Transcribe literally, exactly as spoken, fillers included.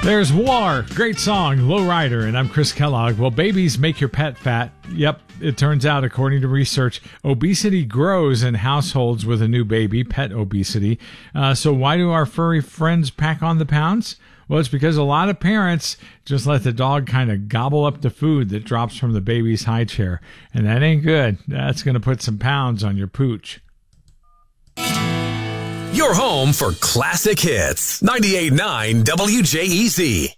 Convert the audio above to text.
There's War. Great song, Lowrider, and I'm Chris Kellogg. Well, babies make your pet fat. Yep, it turns out, according to research, obesity grows in households with a new baby, pet obesity. Uh, so why do our furry friends pack on the pounds? Well, it's because a lot of parents just let the dog kind of gobble up the food that drops from the baby's high chair. And that ain't good. That's going to put some pounds on your pooch. Your home for classic hits. ninety-eight point nine W J E Z.